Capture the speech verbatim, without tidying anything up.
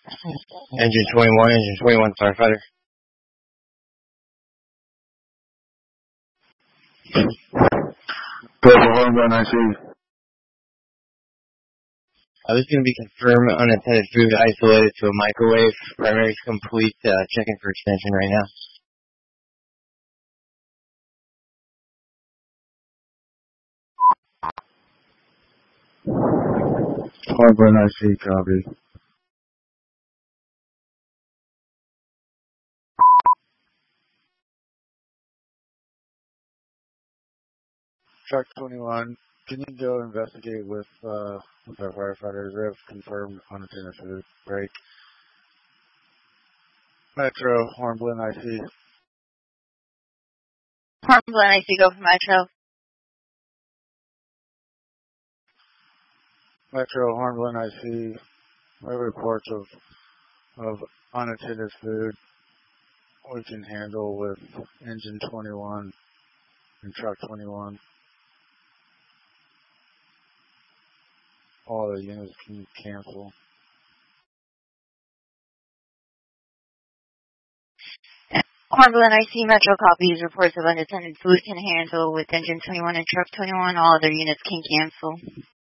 Engine twenty-one, engine twenty-one, firefighter. Go for Hornblower, I see. Uh, this is going to be confirmed unattended food isolated to a microwave. Primary complete, uh, checking for extension right now. Hornblower, I see, copy. Truck twenty-one, can you go investigate with, uh, with our firefighters? They have confirmed unattended food break. Metro, Hornblower, I see. Hornblower, I see, go for Metro. Metro, Hornblower, I see. We have reports of, of unattended food we can handle with engine twenty-one and truck twenty-one. All the units can cancel. Hornblower, I see, Metro copies. Reports of unattended food can handle with engine twenty-one and truck twenty-one. All other units can cancel.